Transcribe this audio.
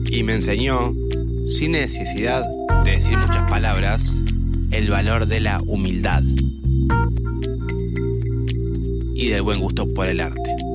y me enseñó, sin necesidad de decir muchas palabras, el valor de la humildad y del buen gusto por el arte.